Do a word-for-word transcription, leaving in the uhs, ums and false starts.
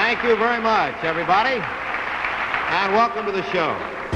Thank you very much, everybody, and welcome to the show.